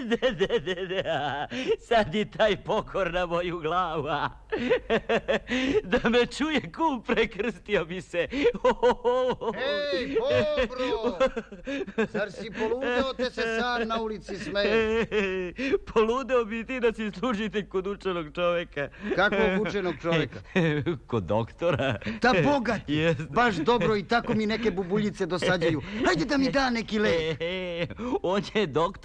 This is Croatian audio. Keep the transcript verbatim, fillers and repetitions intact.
de, de, de, de, a, sad i taj pokor na moju glavu, a. Da me čuje kum, prekrstio bi se. Ej, Bobro! Zar si poludeo te se sam na ulici smeje? Poludeo bi ti da si služitelj kod učenog čoveka. Kakvog učenog čoveka? Kod doktora. Da boga ti, Jest. baš dobro i tako mi neke bubuljice dosađaju. Hajde da mi da neki lek. On je doktor.